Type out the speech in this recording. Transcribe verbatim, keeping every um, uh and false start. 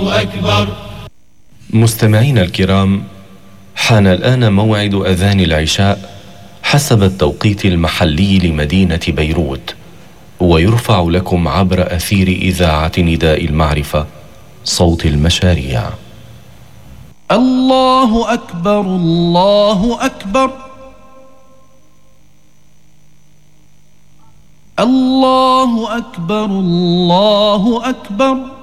الله أكبر. مستمعين الكرام، حان الآن موعد أذان العشاء حسب التوقيت المحلي لمدينة بيروت، ويرفع لكم عبر أثير إذاعة نداء المعرفة صوت المشاريع. الله أكبر الله أكبر الله أكبر الله أكبر